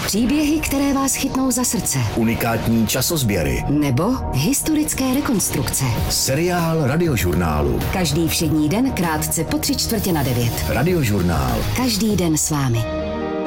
Příběhy, které vás chytnou za srdce. Unikátní časozběry. Nebo historické rekonstrukce. Seriál Radiožurnálu. Každý všední den krátce po 8:45. Radiožurnál. Každý den s vámi.